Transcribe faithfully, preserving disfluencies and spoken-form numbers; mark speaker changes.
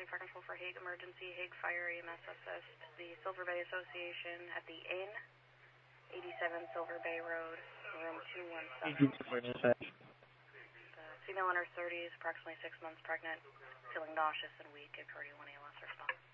Speaker 1: Fire Control for Hague Emergency, Hague Fire E M S Assist, the Silver Bay Association at the Inn, eighty-seven Silver Bay Road, room two one seven. The female under thirties, approximately six months pregnant, feeling nauseous and weak, a Cardio one A L S response.